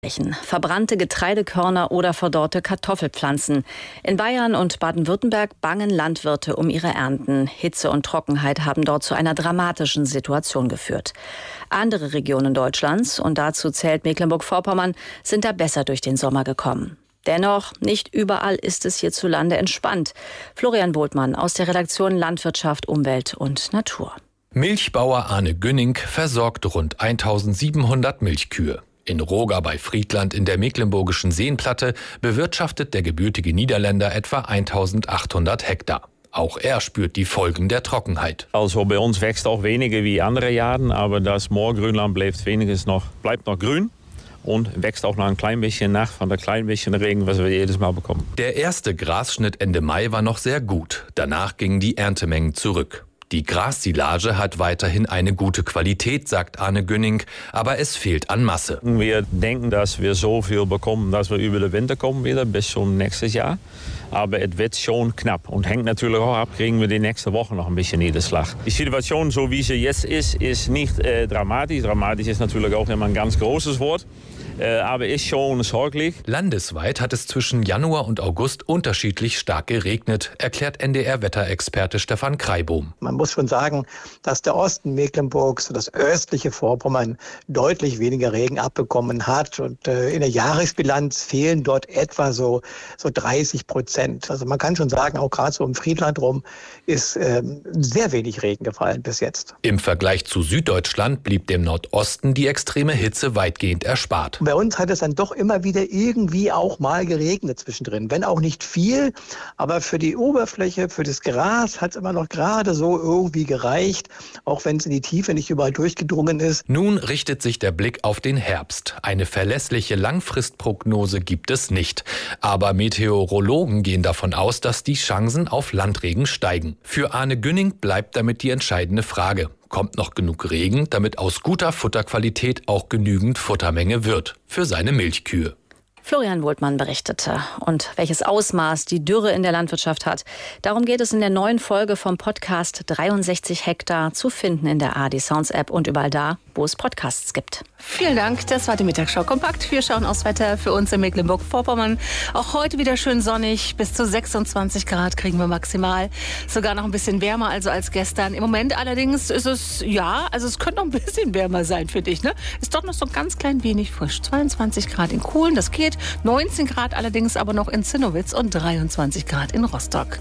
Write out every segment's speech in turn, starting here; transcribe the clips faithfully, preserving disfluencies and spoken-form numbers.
Verbrannte Getreidekörner oder verdorrte Kartoffelpflanzen. In Bayern und Baden-Württemberg bangen Landwirte um ihre Ernten. Hitze und Trockenheit haben dort zu einer dramatischen Situation geführt. Andere Regionen Deutschlands, und dazu zählt Mecklenburg-Vorpommern, sind da besser durch den Sommer gekommen. Dennoch, nicht überall ist es hierzulande entspannt. Florian Bohltmann aus der Redaktion Landwirtschaft, Umwelt und Natur. Milchbauer Arne Günning versorgt rund eintausendsiebenhundert Milchkühe. In Roga bei Friedland in der mecklenburgischen Seenplatte bewirtschaftet der gebürtige Niederländer etwa eintausendachthundert Hektar. Auch er spürt die Folgen der Trockenheit. Also bei uns wächst auch weniger wie andere Jahre, aber das Moorgrünland bleibt wenigstens noch, bleibt noch grün. Und wächst auch noch ein klein bisschen nach von der kleinen bisschen Regen, was wir jedes Mal bekommen. Der erste Grasschnitt Ende Mai war noch sehr gut. Danach gingen die Erntemengen zurück. Die Grassilage hat weiterhin eine gute Qualität, sagt Arne Günning, aber es fehlt an Masse. Wir denken, dass wir so viel bekommen, dass wir über den Winter kommen wieder bis zum nächsten Jahr. Aber es wird schon knapp und hängt natürlich auch ab, kriegen wir die nächste Woche noch ein bisschen Niederschlag. Die Situation, so wie sie jetzt ist, ist nicht äh, dramatisch. Dramatisch ist natürlich auch immer ein ganz großes Wort. Aber ist schon sorglich. Landesweit hat es zwischen Januar und August unterschiedlich stark geregnet, erklärt N D R-Wetterexperte Stefan Kreibohm. Man muss schon sagen, dass der Osten Mecklenburgs, das östliche Vorpommern, deutlich weniger Regen abbekommen hat. Und äh, in der Jahresbilanz fehlen dort etwa so, so dreißig Prozent. Also man kann schon sagen, auch gerade so im Friedland rum ist äh, sehr wenig Regen gefallen bis jetzt. Im Vergleich zu Süddeutschland blieb dem Nordosten die extreme Hitze weitgehend erspart. Bei uns hat es dann doch immer wieder irgendwie auch mal geregnet zwischendrin. Wenn auch nicht viel, aber für die Oberfläche, für das Gras hat es immer noch gerade so irgendwie gereicht, auch wenn es in die Tiefe nicht überall durchgedrungen ist. Nun richtet sich der Blick auf den Herbst. Eine verlässliche Langfristprognose gibt es nicht. Aber Meteorologen gehen davon aus, dass die Chancen auf Landregen steigen. Für Arne Günning bleibt damit die entscheidende Frage. Kommt noch genug Regen, damit aus guter Futterqualität auch genügend Futtermenge wird für seine Milchkühe? Florian Bohltmann berichtete. Und welches Ausmaß die Dürre in der Landwirtschaft hat, darum geht es in der neuen Folge vom Podcast dreiundsechzig Hektar, zu finden in der A R D Sounds App und überall da, wo es Podcasts gibt. Vielen Dank, das war die Mittagsschau kompakt. Wir schauen aufs Wetter für uns in Mecklenburg-Vorpommern. Auch heute wieder schön sonnig, bis zu sechsundzwanzig Grad kriegen wir maximal. Sogar noch ein bisschen wärmer also als gestern. Im Moment allerdings ist es, ja, also es könnte noch ein bisschen wärmer sein für dich, ne? Ist doch noch so ein ganz klein wenig frisch. zweiundzwanzig Grad in Kohlen, das geht. neunzehn Grad allerdings aber noch in Zinnowitz und dreiundzwanzig Grad in Rostock.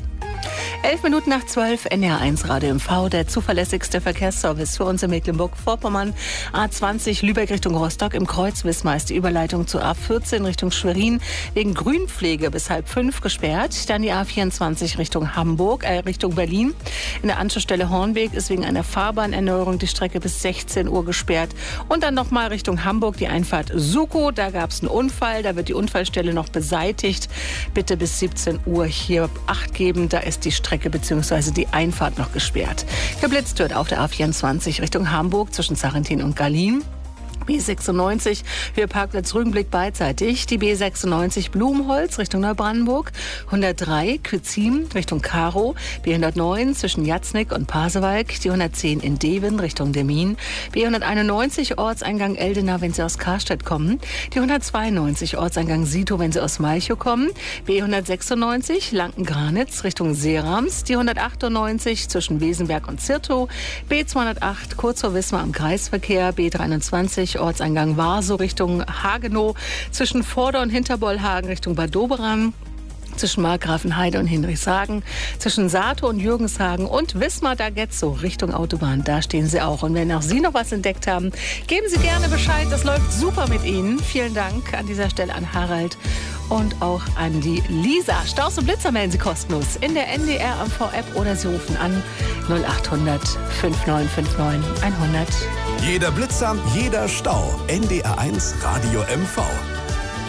Elf Minuten nach zwölf, N D R eins Radio M V, der zuverlässigste Verkehrsservice für uns in Mecklenburg-Vorpommern. A zwanzig Lübeck Richtung Rostock, im Kreuz Wismar ist die Überleitung zur A vierzehn Richtung Schwerin wegen Grünpflege bis halb fünf gesperrt. Dann die A vierundzwanzig Richtung Hamburg, äh, Richtung Berlin. In der Anschlussstelle Hornweg ist wegen einer Fahrbahnerneuerung die Strecke bis sechzehn Uhr gesperrt. Und dann nochmal Richtung Hamburg die Einfahrt Sukow. Da gab es einen Unfall, da wird die Unfallstelle noch beseitigt. Bitte bis siebzehn Uhr hier Acht geben, da ist die Strecke bzw. die Einfahrt noch gesperrt. Geblitzt wird auf der A vierundzwanzig Richtung Hamburg zwischen Sarrentin und Garlin. B sechsundneunzig, Höheparkplatz Rügenblick beidseitig. Die B sechsundneunzig Blumenholz Richtung Neubrandenburg. hundertdrei Kützim Richtung Karow. B hundertneun zwischen Jatznick und Pasewalk. Die hundertzehn in Deven Richtung Demmin. B hunderteinundneunzig Ortseingang Eldena, wenn Sie aus Karstedt kommen. Die hundertzweiundneunzig Ortseingang Sito, wenn Sie aus Malchow kommen. B hundertsechsundneunzig Lanken-Granitz Richtung Seerams. Die hundertachtundneunzig zwischen Wesenberg und Zirtow. B zweihundertacht kurz vor Wismar am Kreisverkehr. B dreiundzwanzig Ortseingang Warsow Richtung Hagenow, zwischen Vorder- und Hinterbollhagen Richtung Bad Doberan, zwischen Markgrafenheide und Hinrichshagen, zwischen Sato und Jürgenshagen und Wismar-Dagetzow Richtung Autobahn. Da stehen Sie auch. Und wenn auch Sie noch was entdeckt haben, geben Sie gerne Bescheid. Das läuft super mit Ihnen. Vielen Dank an dieser Stelle an Harald und auch an die Lisa. Staus und Blitzer melden Sie kostenlos in der N D R M V-App oder Sie rufen an null achthundert fünfundneunzig neunundfünfzig hundert. Jeder Blitzer, jeder Stau. N D R eins Radio M V.